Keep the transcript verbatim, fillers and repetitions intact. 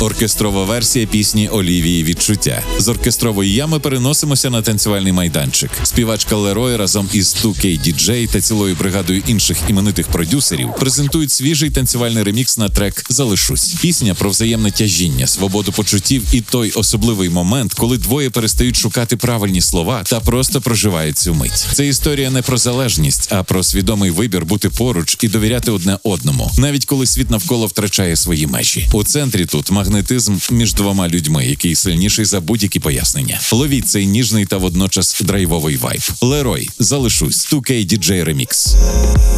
Оркестрова версія пісні Олівії «Відчуття». З оркестрової ями переносимося на танцювальний майданчик. Співачка Лерой разом із ту кей ді джей та цілою бригадою інших іменитих продюсерів презентують свіжий танцювальний ремікс на трек «Залишусь». Пісня про взаємне тяжіння, свободу почуттів і той особливий момент, коли двоє перестають шукати правильні слова та просто проживають цю мить. Це історія не про залежність, а про свідомий вибір бути поруч і довіряти одне одному, навіть коли світ навколо втрачає свої межі. У центрі тут магнетизм між двома людьми, який сильніший за будь-які пояснення. Ловіть цей ніжний та водночас драйвовий вайб. Лерой, «Залишусь», ту кей ді джей ремікс.